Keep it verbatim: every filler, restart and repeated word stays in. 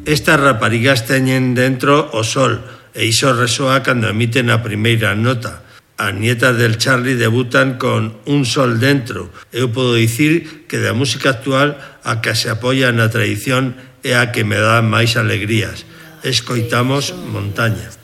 Estas raparigas teñen dentro o sol e iso resoa cando emiten a primeira nota. As nietas del Charlie debutan con Un sol dentro. Eu podo dicir que da música actual a que se apoia na tradición é a que me dá máis alegrías. Escoitamos Montaña.